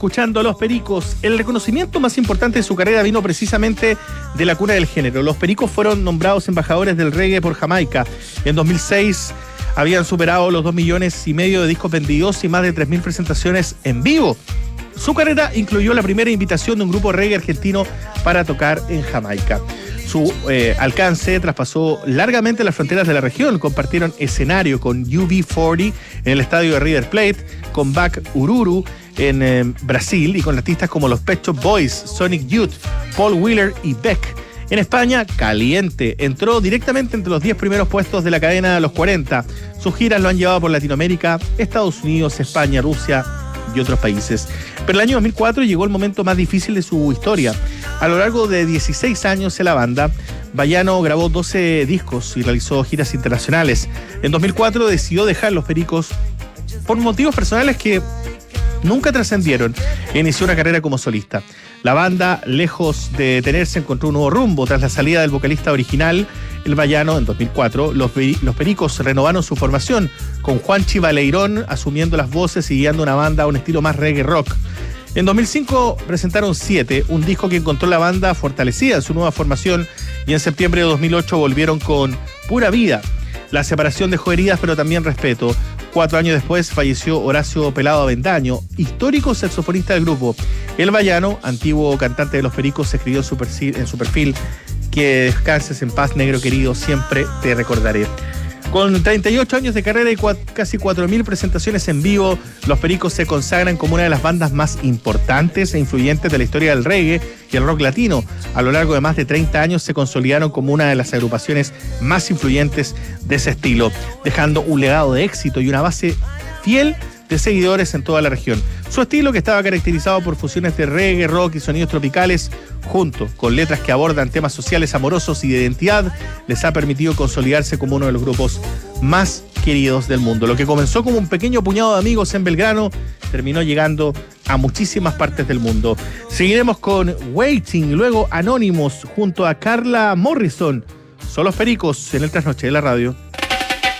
Escuchando a Los Pericos. El reconocimiento más importante de su carrera vino precisamente de la cuna del género. Los Pericos fueron nombrados embajadores del reggae por Jamaica. En 2006 habían superado los 2,5 millones de discos vendidos y más de 3.000 presentaciones en vivo. Su carrera incluyó la primera invitación de un grupo reggae argentino para tocar en Jamaica. Su alcance traspasó largamente las fronteras de la región. Compartieron escenario con UB40 en el estadio de River Plate, con Back Ururu en Brasil y con artistas como los Pet Shop Boys, Sonic Youth, Paul Wheeler y Beck. En España, Caliente entró directamente entre los 10 primeros puestos de la cadena Los 40. Sus giras lo han llevado por Latinoamérica, Estados Unidos, España, Rusia y otros países. Pero el año 2004 llegó el momento más difícil de su historia. A lo largo de 16 años en la banda, Bayano grabó 12 discos y realizó giras internacionales. En 2004 decidió dejar Los Pericos por motivos personales que nunca trascendieron e inició una carrera como solista. La banda, lejos de detenerse, encontró un nuevo rumbo. Tras la salida del vocalista original, el Bayano, en 2004, los Pericos renovaron su formación, con Juanchi Baleirón asumiendo las voces y guiando una banda a un estilo más reggae rock. En 2005 presentaron 7, un disco que encontró la banda fortalecida en su nueva formación, y en septiembre de 2008 volvieron con Pura Vida. La separación dejó heridas, pero también respeto. 4 años después falleció Horacio Pelado Avendaño, histórico saxofonista del grupo. El Bayano, antiguo cantante de Los Pericos, escribió en su perfil: que descanses en paz, negro querido, siempre te recordaré. Con 38 años de carrera y casi 4.000 presentaciones en vivo, Los Pericos se consagran como una de las bandas más importantes e influyentes de la historia del reggae y el rock latino. A lo largo de más de 30 años se consolidaron como una de las agrupaciones más influyentes de ese estilo, dejando un legado de éxito y una base fiel de seguidores en toda la región. Su estilo, que estaba caracterizado por fusiones de reggae, rock y sonidos tropicales, junto con letras que abordan temas sociales, amorosos y de identidad, les ha permitido consolidarse como uno de los grupos más queridos del mundo. Lo que comenzó como un pequeño puñado de amigos en Belgrano terminó llegando a muchísimas partes del mundo. Seguiremos con Waiting, luego Anonymous junto a Carla Morrison. Son Los Pericos en el Trasnoche de la Radio.